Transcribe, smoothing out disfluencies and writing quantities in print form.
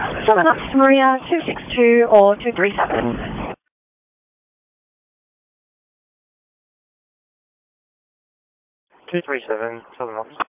Southern Officer Maria, 262 or 237. 237, Southern Officer.